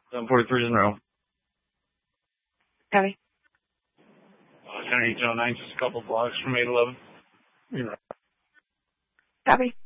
743 is in a row. Copy. Center 809, just a couple blocks from 811. Copy.